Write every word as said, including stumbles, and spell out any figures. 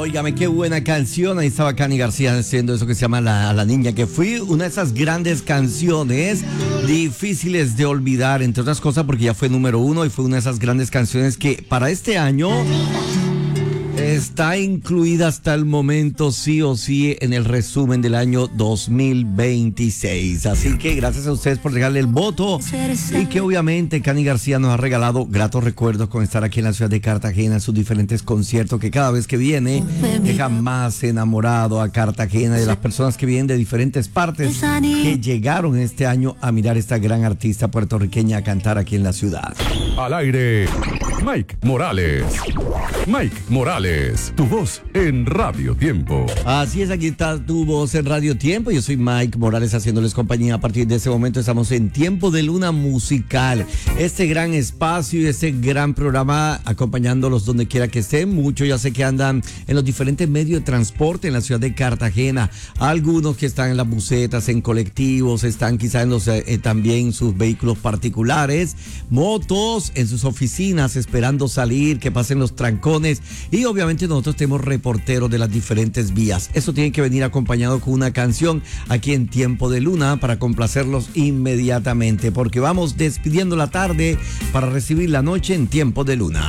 Óigame, qué buena canción. Ahí estaba Cani García haciendo eso que se llama La, la Niña que Fui. Una de esas grandes canciones difíciles de olvidar, entre otras cosas porque ya fue número uno y fue una de esas grandes canciones que para este año está incluida hasta el momento sí o sí en el resumen del año dos mil veintiséis. Así que gracias a ustedes por regalarle el voto y que obviamente Cani García nos ha regalado gratos recuerdos con estar aquí en la ciudad de Cartagena en sus diferentes conciertos, que cada vez que viene deja más enamorado a Cartagena y de las personas que vienen de diferentes partes que llegaron este año a mirar a esta gran artista puertorriqueña a cantar aquí en la ciudad. Al aire, Mike Morales. Mike Morales, tu voz en Radio Tiempo. Así es, aquí está tu voz en Radio Tiempo. Yo soy Mike Morales haciéndoles compañía. A partir de ese momento estamos en Tiempo de Luna Musical. Este gran espacio y este gran programa acompañándolos donde quiera que estén. Muchos ya sé que andan en los diferentes medios de transporte en la ciudad de Cartagena. Algunos que están en las busetas, en colectivos, están quizás en los, eh, también sus vehículos particulares, motos, en sus oficinas esperando salir, que pasen los trancones. Y obviamente nosotros tenemos reporteros de las diferentes vías. Eso tiene que venir acompañado con una canción aquí en Tiempo de Luna para complacerlos inmediatamente, porque vamos despidiendo la tarde para recibir la noche en Tiempo de Luna.